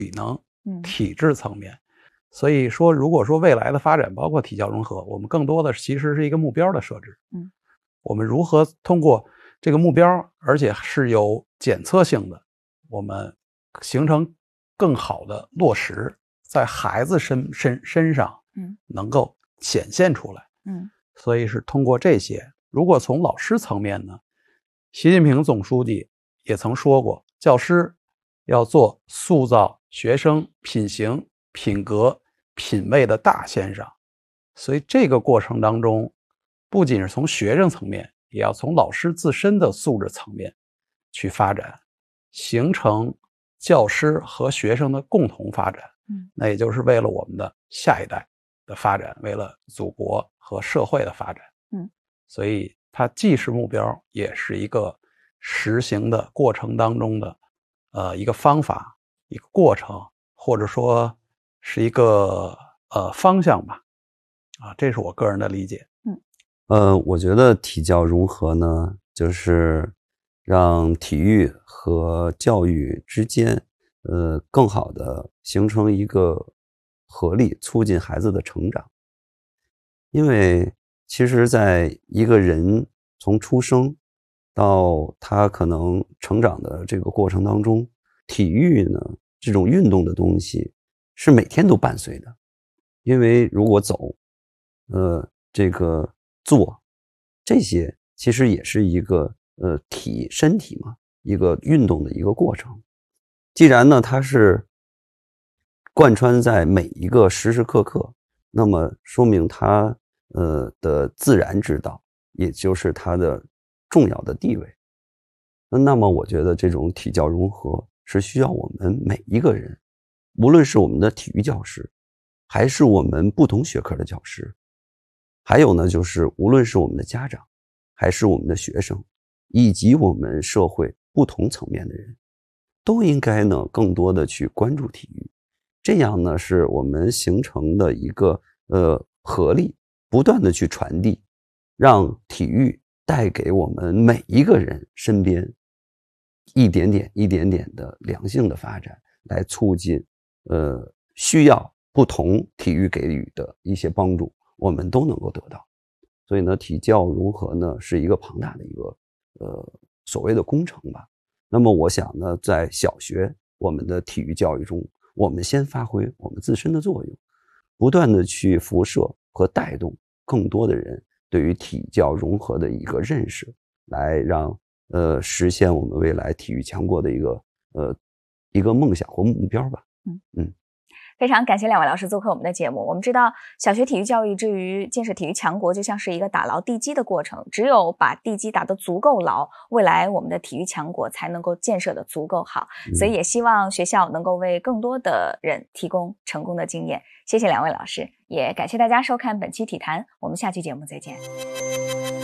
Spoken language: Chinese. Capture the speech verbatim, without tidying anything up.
体能、体制层面。所以说，如果说未来的发展包括体教融合，我们更多的其实是一个目标的设置。 嗯， 我们如何通过这个目标，而且是有检测性的，我们形成更好的落实，在孩子身身身上， 嗯， 能够显现出来。 嗯， 所以是通过这些。如果从老师层面呢，习近平总书记也曾说过，教师要做塑造学生品行、品格、品味的大先生。所以这个过程当中，不仅是从学生层面，也要从老师自身的素质层面去发展，形成教师和学生的共同发展。 嗯， 那也就是为了我们的下一代的发展，为了祖国和社会的发展。 嗯，所以它既是目标，也是一个实行的过程当中的呃一个方法，一个过程，或者说是一个呃方向吧。啊，这是我个人的理解。 嗯， 呃，我觉得体教融合呢，就是让体育和教育之间，呃，更好的形成一个合力，促进孩子的成长。因为其实在一个人从出生到他可能成长的这个过程当中，体育呢，这种运动的东西是每天都伴随的。因为如果走，呃，这个坐，这些其实也是一个呃体身体嘛，一个运动的一个过程。既然呢，它是贯穿在每一个时时刻刻，那么说明它呃的自然之道，也就是它的重要的地位。那么我觉得这种体教融合是需要我们每一个人，无论是我们的体育教师，还是我们不同学科的教师，还有呢就是无论是我们的家长，还是我们的学生，以及我们社会不同层面的人，都应该呢更多的去关注体育。这样呢是我们形成的一个呃合力，不断的去传递，让体育带给我们每一个人身边一点点一点点的良性的发展，来促进呃需要不同体育给予的一些帮助，我们都能够得到。所以呢，体教融合呢是一个庞大的一个呃所谓的工程吧。那么我想呢，在小学我们的体育教育中，我们先发挥我们自身的作用，不断的去辐射和带动更多的人对于体教融合的一个认识，来让呃实现我们未来体育强国的一个呃一个梦想或目标吧。 嗯嗯。 非常感谢两位老师做客我们的节目。我们知道小学体育教育至于建设体育强国就像是一个打牢地基的过程，只有把地基打得足够牢，未来我们的体育强国才能够建设得足够好。所以也希望学校能够为更多的人提供成功的经验。谢谢两位老师，也感谢大家收看本期体坛，我们下期节目再见。